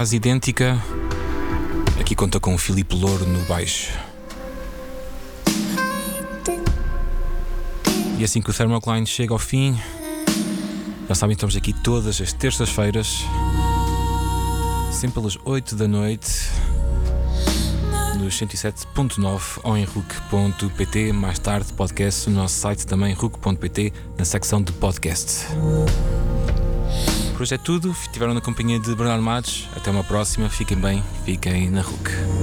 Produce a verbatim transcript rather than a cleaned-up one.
quase idêntica. Aqui conta com o Filipe Louro no baixo. E assim que o Thermocline chega ao fim, já sabem, estamos aqui todas as terças-feiras, sempre pelas oito da noite, nos cento e sete ponto nove ou em rook ponto pt. Mais tarde, podcast no nosso site também, rook ponto pt, na secção de podcast. Por hoje é tudo. Estiveram na companhia de Bernardo Matos. Até uma próxima. Fiquem bem, fiquem na Rook.